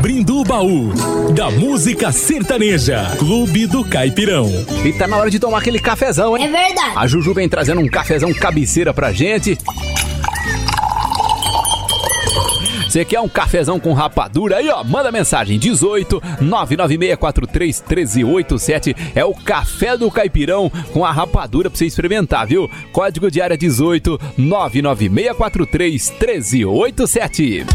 Abrindo o baú da música sertaneja, Clube do Caipirão. E tá na hora de tomar aquele cafezão, hein? É verdade. A Juju vem trazendo um cafezão cabeceira pra gente. Você quer um cafezão com rapadura? Aí, ó, manda mensagem, 18 99643 1387. É o Café do Caipirão com a rapadura pra você experimentar, viu? Código de área 18 99643 1387.